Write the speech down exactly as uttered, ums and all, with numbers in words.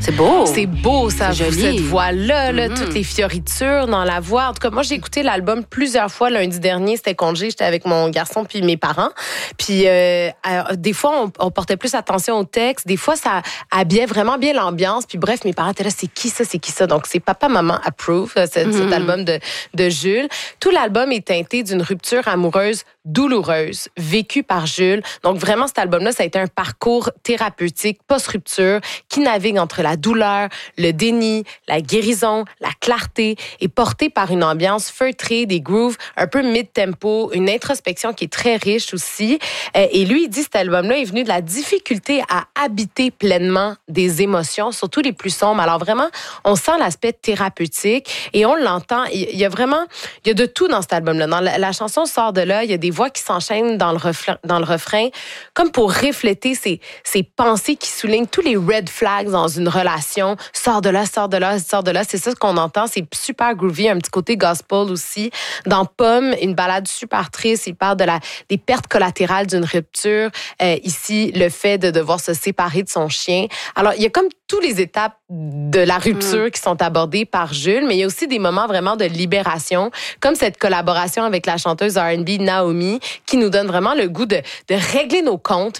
C'est beau. C'est beau, ça, C'est joli. cette voix-là, là, Mm-hmm. toutes les fioritures dans la voix. En tout cas, moi, j'ai écouté l'album plusieurs fois. Lundi dernier, c'était congé, j'étais avec mon garçon puis mes parents. Puis euh, alors, des fois, on, on portait plus attention au texte. Des fois, ça habillait vraiment bien l'ambiance. Puis bref, mes parents étaient là, c'est qui ça, c'est qui ça? Donc, c'est Papa, Maman Approve, cet, mm-hmm. cet album de, de Jules. Tout l'album est teinté d'une rupture amoureuse douloureuse, vécue par Jules. Donc, vraiment, cet album-là, ça a été un parcours thérapeutique, post-rupture, qui navigue entre la douleur, le déni, la guérison, la clarté, et porté par une ambiance feutrée, des grooves un peu mid-tempo, une introspection qui est très riche aussi. Et lui, il dit, cet album-là est venu de la difficulté à habiter pleinement des émotions, surtout les plus sombres. Alors, vraiment, on sent l'aspect thérapeutique et on l'entend. Il y a vraiment, il y a de tout dans cet album-là. Dans la, la chanson Sors de là, il y a des voix qui s'enchaînent dans le refrain, dans le refrain comme pour refléter ces, ces pensées qui soulignent tous les red flags dans une relation. Sors de là, sors de là, sors de là. C'est ça qu'on entend. C'est super groovy. Un petit côté gospel aussi. Dans Pomme, une balade super triste. Il parle de la, des pertes collatérales d'une rupture. Euh, ici, le fait de devoir se séparer de son chien. Alors, il y a comme toutes les étapes de la rupture mmh. qui sont abordées par Jules, mais il y a aussi des moments vraiment de libération, comme cette collaboration avec la chanteuse R and B Naomi, qui nous donne vraiment le goût de, de régler nos comptes,